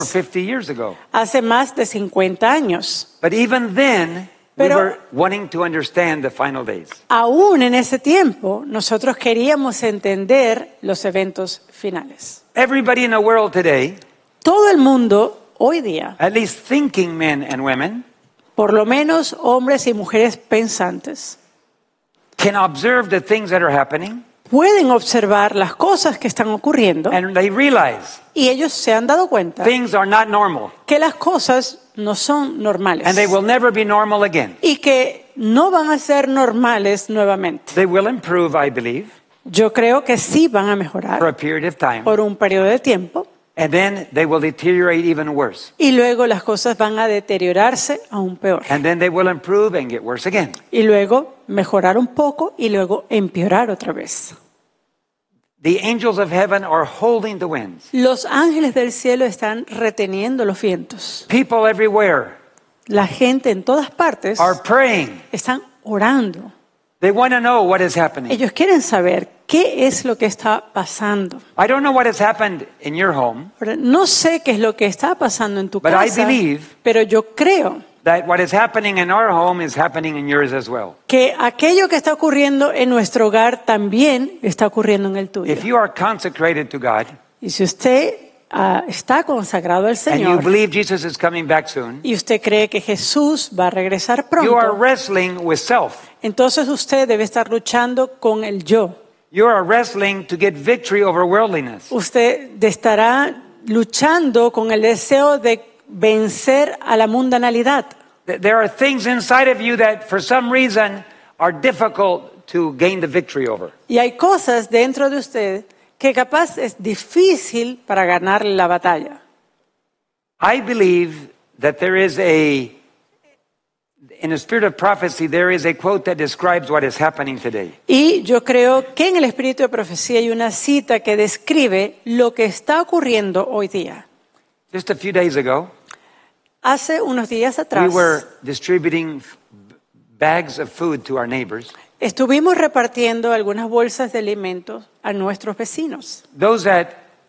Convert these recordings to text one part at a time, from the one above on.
50 years ago. hace más de 50 años. But even then, we Pero- were wanting to understand the final days. Aún en ese tiempo, nosotros queríamos entender los eventos finales. Everybody in the world today, Todo el mundo hoy día, at least thinking men and women, por lo menos hombres y mujeres pensantes, can observe the things that are happening, pueden observar las cosas que están ocurriendo and they realize y ellos se han dado cuenta things are not normal, que las cosas no son normales and they will never be normal again. y que no van a ser normales nuevamente. They will improve, I believe, Yo creo que sí van a for a mejorar period of time, por un periodo de tiempo and then they will deteriorate even worse. y luego las cosas van a deteriorarse aún peor. And then they will improve and get worse again. Y luego mejorar un poco y luego empeorar otra vez. The angels of heaven are holding the winds. Los ángeles del cielo están reteniendo los vientos. People everywhere La gente en todas partes are praying. están orando. They want to know what is happening. Ellos quieren saber qué es lo que está pasando. I don't know what has happened in your home, Ahora, no sé qué es lo que está pasando en tu But I casa, believe- pero yo creo that what is happening in our home is happening in yours as well. que aquello que está ocurriendo en nuestro hogar también está ocurriendo en el tuyo. If you are consecrated to God Y si usted está consagrado al and you Señor believe Jesus is coming back soon, y usted cree que Jesús va a regresar you are pronto, wrestling with self. entonces usted debe estar luchando con el yo. You are wrestling to get victory over worldliness. Usted estará luchando con el deseo de vencer a la mundanalidad. There are things inside of you that for some reason are difficult to gain the victory over. Y hay cosas dentro de usted que capaz es difícil para ganar la batalla. I believe that in the spirit of prophecy, there is a quote that describes what is happening today. Y yo creo que en el espíritu de profecía hay una cita que describe lo que está ocurriendo hoy día. Just a few days ago, Hace unos días we atrás were distributing bags of food to our neighbors, estuvimos repartiendo algunas bolsas de alimentos a nuestros vecinos, those that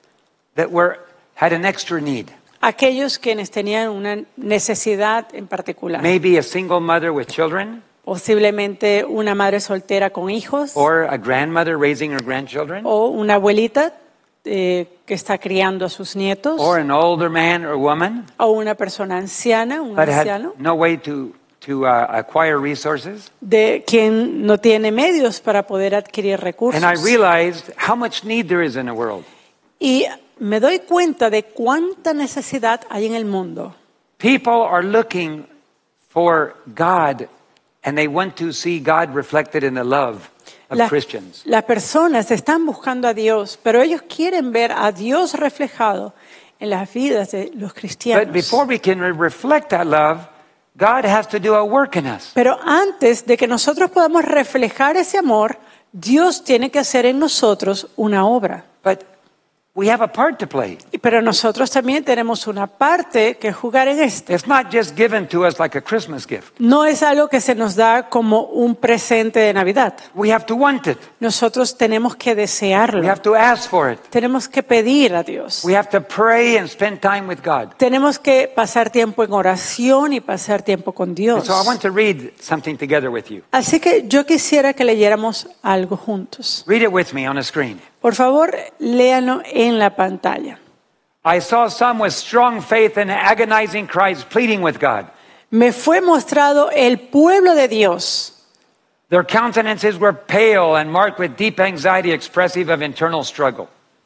had an extra need. aquellos quienes tenían una necesidad en particular. Maybe a single mother with children, Posiblemente una madre soltera con hijos or a grandmother raising her grandchildren, o una abuelita que está criando a sus nietos or an older man or woman o una persona anciana, un that had anciano, no way to acquire resources. de quien no tiene medios para poder adquirir recursos. And I realized how much need there is in the world. Y me doy cuenta de cuánta necesidad hay en el mundo. People are looking for God, and they want to see God reflected in the love of Christians. Las personas están buscando a Dios, pero ellos quieren ver a Dios reflejado en las vidas de los cristianos. But before we can reflect that love, God has to do a work in us. Pero antes de que nosotros podamos reflejar ese amor, Dios tiene que hacer en nosotros una obra. But we have a part to play. Pero nosotros también tenemos una parte que jugar en esto. It's not just given to us like a Christmas gift. No es algo que se nos da como un presente de Navidad. We have to want it. Nosotros tenemos que We desearlo. have to ask for it. Tenemos que pedir a Dios. We have to pray and spend time with God. Tenemos que pasar tiempo en oración y pasar tiempo con And Dios. so I want to read something together with you. Así que yo quisiera que leyéramos algo juntos. Read it with me on the screen. Por favor, léanlo en la pantalla. I saw some with strong faith and agonizing cries pleading with God. Me fue mostrado el pueblo de Dios. Their countenances were pale and marked with deep anxiety expressive of internal struggle.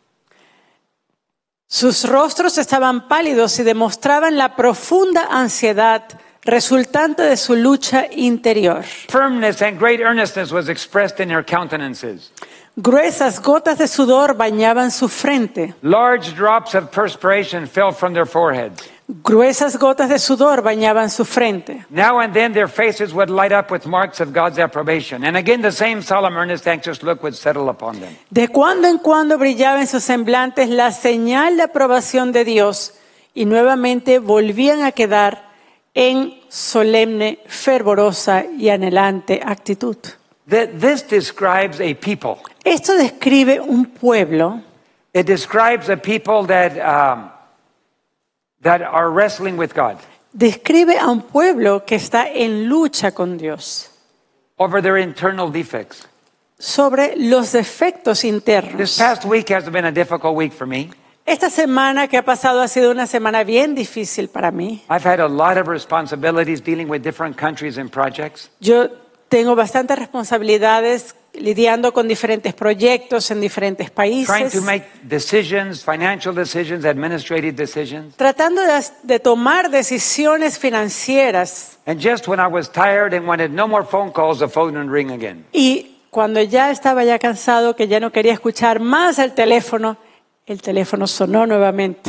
Sus rostros estaban pálidos y demostraban la profunda ansiedad resultante de su lucha interior. Firmness and great earnestness was expressed in their countenances. Gruesas gotas de sudor bañaban su frente. Large drops of perspiration fell from their foreheads. Gruesas gotas de sudor bañaban su frente. Now and then their faces would light up with marks of God's approbation. And again the same solemn, earnest, anxious look would settle upon them. De cuando en cuando brillaba en sus semblantes la señal de aprobación de Dios y nuevamente volvían a quedar en solemne, fervorosa y anhelante actitud. This describes a people. Esto describe un pueblo. It describes a people that that are wrestling with God describe a un pueblo que está en lucha con Dios over their internal defects. sobre los defectos This internos. past week has been a difficult week for me. Esta semana que ha pasado ha sido una semana bien difícil para mí. I've had a lot of responsibilities dealing with different countries and projects. Yo tengo bastantes responsabilidades lidiando con diferentes proyectos en diferentes Trying países, to make decisions, financial decisions, administrative decisions. tratando de tomar decisiones financieras. And just when I was tired and wanted no more phone calls, the phone would ring again. Y cuando ya estaba cansado, que ya no quería escuchar más el teléfono sonó nuevamente.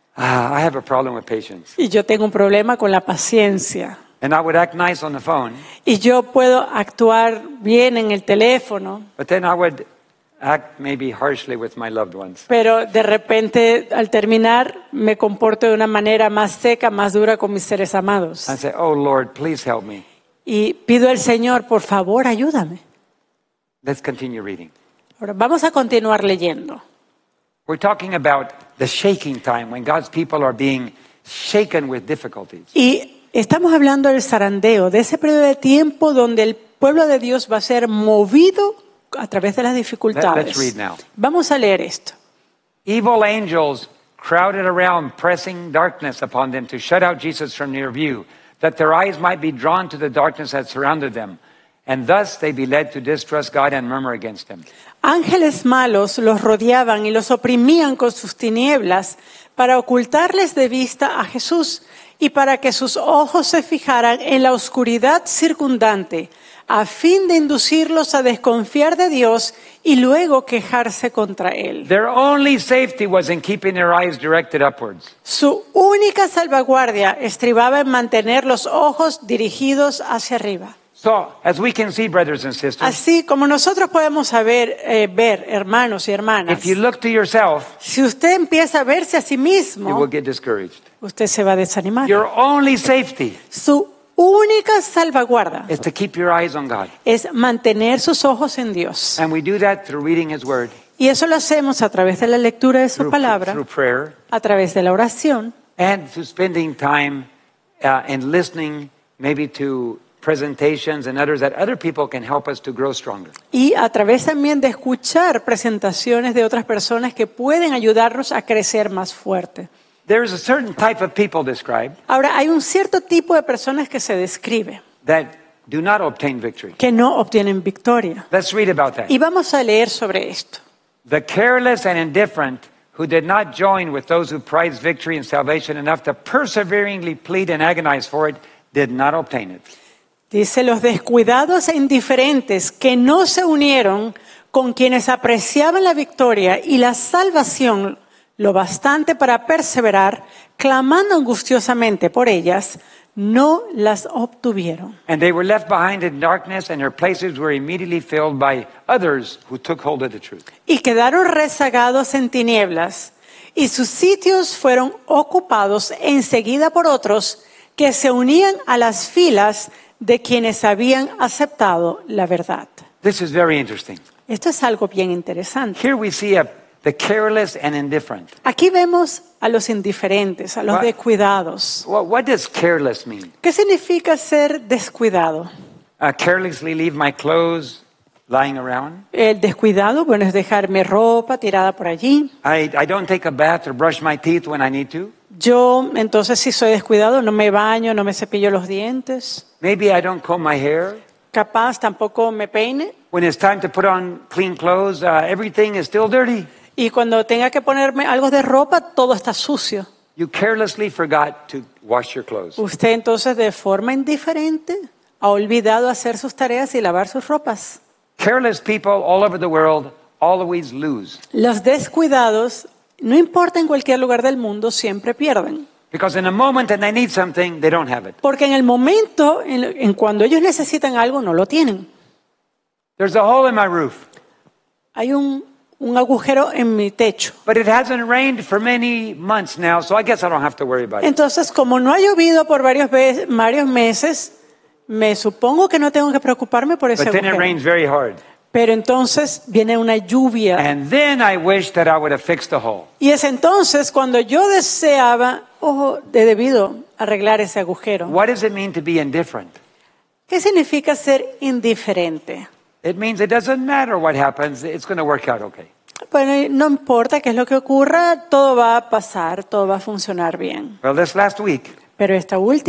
I have a problem with patience. Y yo tengo un problema con la paciencia. And I would act nice on the phone, Y yo puedo actuar bien en el teléfono, but then I would act maybe harshly with my loved ones. pero de repente al terminar me comporto de una manera más seca, más dura con mis seres amados. I say, oh Lord, please help me. Y pido al Señor, por favor, ayúdame. Let's continue reading. Ahora vamos a continuar leyendo. We're talking about the shaking time when God's people are being shaken with difficulties. Y estamos hablando del zarandeo, de ese periodo de tiempo donde el pueblo de Dios va a ser movido a través de las dificultades. Let's read now. Vamos a leer esto. Evil angels crowded around, pressing darkness upon them to shut out Jesus from their view, that their eyes might be drawn to the darkness that surrounded them, and thus they be led to distrust God and murmur against him. Ángeles malos los rodeaban y los oprimían con sus tinieblas para ocultarles de vista a Jesús y para que sus ojos se fijaran en la oscuridad circundante, a fin de inducirlos a desconfiar de Dios y luego quejarse contra Él. Their only safety was in keeping their eyes directed upwards. Su única salvaguardia estribaba en mantener los ojos dirigidos hacia arriba. So, as we can see, brothers and sisters, Así como nosotros podemos ver, hermanos y hermanas, if you look to yourself, si usted empieza a verse a sí you will mismo, get discouraged. usted se va a desanimar. Your only safety Su única salvaguarda is to keep your eyes on God. es mantener sus ojos en Dios. And we do that through reading His Word, Y eso lo hacemos a través de la lectura de su palabra, through prayer, a través de la oración and through spending time and listening maybe to presentations and others that other people can help us to grow stronger. y a través también de escuchar presentaciones de otras personas que pueden ayudarnos a crecer más fuerte. There is a certain type of people described Ahora, hay un cierto tipo de personas que se describe, that do not obtain victory. que no obtienen victoria. Let's read about that. Y vamos a leer sobre esto. The careless and indifferent who did not join with those who prize victory and salvation enough to perseveringly plead and agonize for it did not obtain it. Dice, los descuidados e indiferentes que no se unieron con quienes apreciaban la victoria y la salvación lo bastante para perseverar, clamando angustiosamente por ellas, no las obtuvieron. And they were left behind in darkness, and their places were immediately filled by others who took hold of the truth. Y quedaron rezagados en tinieblas, y sus sitios fueron ocupados enseguida por otros que se unían a las filas de quienes habían aceptado la verdad. This is very interesting. Esto es algo bien interesante. Here we see the careless and indifferent. Aquí vemos a los indiferentes, a los What? descuidados. What does careless mean? ¿Qué significa ser descuidado? Carelessly leave my clothes lying around. El descuidado, bueno, es dejar mi ropa tirada por allí. I don't take a bath or brush my teeth when I need to. Yo, entonces, si soy descuidado, no me baño, no me cepillo los dientes. Maybe I don't comb my hair. Capaz tampoco me peine. When it's time to put on clean clothes, everything is still dirty. Y cuando tenga que ponerme algo de ropa, todo está sucio. You carelessly forgot to wash your clothes. Usted entonces de forma indiferente ha olvidado hacer sus tareas y lavar sus ropas. Careless people all over the world always lose. Los descuidados, no importa en cualquier lugar del mundo, siempre pierden. Because in a moment that they need something, they don't have it. Porque en el momento, en cuando ellos necesitan algo, no lo tienen. There's a hole in my roof, Hay un agujero en mi techo. but it hasn't rained for many months now, so I guess I don't have to worry about it. Entonces, como no ha llovido por varios meses, me supongo que no tengo que preocuparme por ese But then it agujero. rains very hard. Pero entonces viene una lluvia. And then I wish that I would have fixed the hole. Y es entonces cuando yo deseaba, he debido arreglar ese agujero. What does it mean to be indifferent? ¿Qué significa ser indiferente? It means it doesn't matter what happens, it's going to work out okay. Bueno, no importa qué es lo que ocurra, todo va a pasar, todo va a funcionar bien. Well, this last week, Pero esta última